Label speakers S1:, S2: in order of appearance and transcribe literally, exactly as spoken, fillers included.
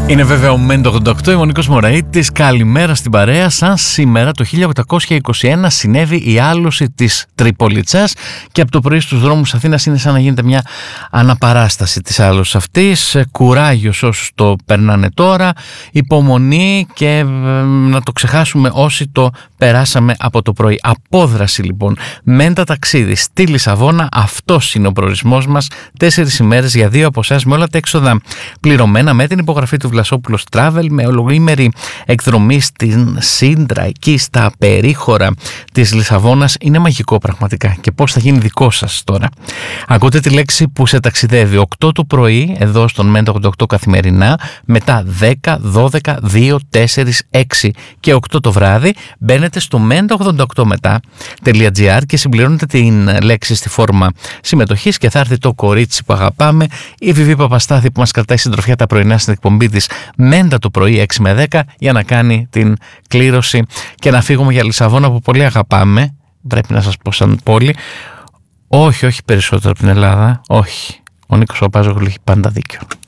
S1: Είναι βέβαια ο Μέντο ογδόντα οκτώ, είμαι ο Νίκος Μωραΐτης. Καλημέρα στην παρέα. Σαν σήμερα το χίλια οκτακόσια είκοσι ένα συνέβη η άλωση της Τριπολιτσάς και από το πρωί στους δρόμους Αθήνας είναι σαν να γίνεται μια αναπαράσταση της άλωσης αυτής. Κουράγιος όσους το περνάνε τώρα, υπομονή και ε, να το ξεχάσουμε όσοι το περάσαμε από το πρωί. Απόδραση λοιπόν. Μέντα ταξίδι στη Λισαβόνα, αυτός είναι ο προορισμός μας. Τέσσερις ημέρες για δύο από εσάς με όλα τα έξοδα πληρωμένα, με την υπογραφή του Βλασόπουλος Travel, με ολοήμερη εκδρομή στην Σύντρα, εκεί στα περίχωρα της Λισαβόνας. Είναι μαγικό πραγματικά. Και πώς θα γίνει δικό σας τώρα. Ακούτε τη λέξη που σε ταξιδεύει. οκτώ το πρωί εδώ στον Μέντο ογδόντα οκτώ καθημερινά, μετά δέκα, δώδεκα, δύο, τέσσερα, έξι και οκτώ το βράδυ μπαίνετε στο μέντο ογδόντα οκτώ μετά.gr και συμπληρώνετε την λέξη στη φόρμα συμμετοχής και θα έρθει το κορίτσι που αγαπάμε, η Βιβί Παπαστάθη που μας κρατάει συντροφιά τα πρωινά στην εκπομπή της Μέντα το πρωί έξι με δέκα για να κάνει την κλήρωση και να φύγουμε για Λισαβόνα που πολύ αγαπάμε. Πρέπει να σας πω σαν πόλη. Όχι, όχι περισσότερο από την Ελλάδα. Όχι. Ο Νίκος Παπάζογλου έχει πάντα δίκιο.